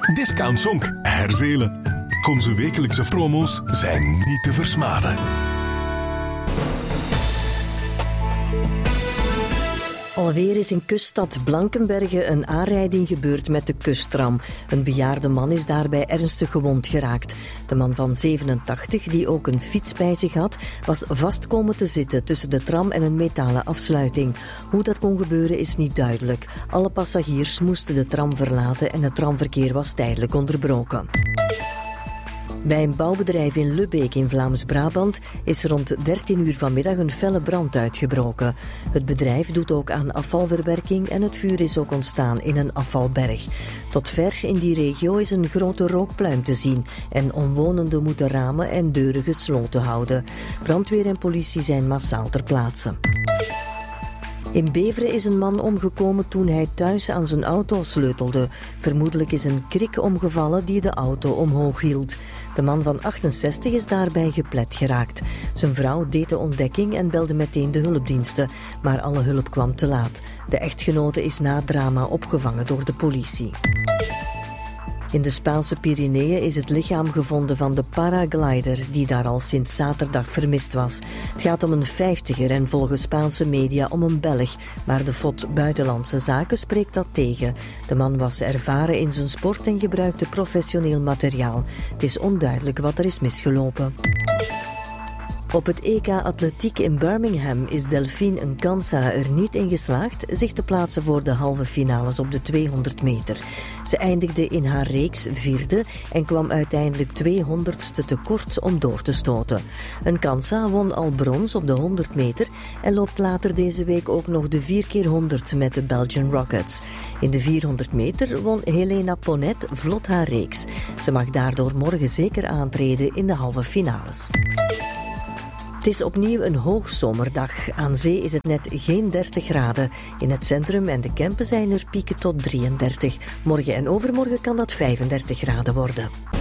Discount Sonk, Herzelen. Onze wekelijkse promo's zijn niet te versmaden. Alweer is in kuststad Blankenberge een aanrijding gebeurd met de kusttram. Een bejaarde man is daarbij ernstig gewond geraakt. De man van 87, die ook een fiets bij zich had, was vast komen te zitten tussen de tram en een metalen afsluiting. Hoe dat kon gebeuren is niet duidelijk. Alle passagiers moesten de tram verlaten en het tramverkeer was tijdelijk onderbroken. Bij een bouwbedrijf in Lubbeek in Vlaams-Brabant is rond 13 uur vanmiddag een felle brand uitgebroken. Het bedrijf doet ook aan afvalverwerking en het vuur is ook ontstaan in een afvalberg. Tot ver in die regio is een grote rookpluim te zien en omwonenden moeten ramen en deuren gesloten houden. Brandweer en politie zijn massaal ter plaatse. In Beveren is een man omgekomen toen hij thuis aan zijn auto sleutelde. Vermoedelijk is een krik omgevallen die de auto omhoog hield. De man van 68 is daarbij geplet geraakt. Zijn vrouw deed de ontdekking en belde meteen de hulpdiensten, maar alle hulp kwam te laat. De echtgenote is na het drama opgevangen door de politie. In de Spaanse Pyreneeën is het lichaam gevonden van de paraglider die daar al sinds zaterdag vermist was. Het gaat om een 50er en volgens Spaanse media om een Belg, maar de FOD Buitenlandse Zaken spreekt dat tegen. De man was ervaren in zijn sport en gebruikte professioneel materiaal. Het is onduidelijk wat er is misgelopen. Op het EK Atletiek in Birmingham is Delphine Nkansa er niet in geslaagd zich te plaatsen voor de halve finales op de 200 meter. Ze eindigde in haar reeks vierde en kwam uiteindelijk 200ste tekort om door te stoten. Nkansa won al brons op de 100 meter en loopt later deze week ook nog de 4x100 met de Belgian Rockets. In de 400 meter won Helena Ponet vlot haar reeks. Ze mag daardoor morgen zeker aantreden in de halve finales. Het is opnieuw een hoogzomerdag. Aan zee is het net geen 30 graden. In het centrum en de Kempen zijn er pieken tot 33. Morgen en overmorgen kan dat 35 graden worden.